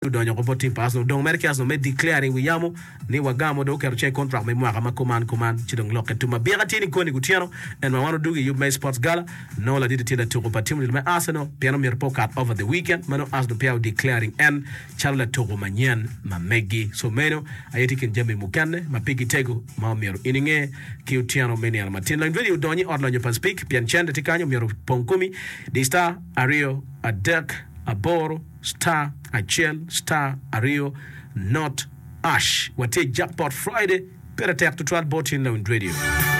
donyo ko voting pass no don merke aso me declaring we yamo ni wagamo do kero che contract me mwaka makoman chidong loke tuma biega tini koni gutiano and mawano dugi you may sports gala no la did tida to ko team me Arsenal piano mir pokat over the weekend mano as do piao declaring and charla to ko manyen mamegi so meno ayeti ken jambe mukane mapigi tego ma miro ininge kiutiano meni al matin la video donyi orla nyo speak pian chende tikanyo miro ponkumi the star Ario Adek Aboro Star Achel Star Ario Not Ash. What take Jackpot Friday. Better tap to 12 bot in radio.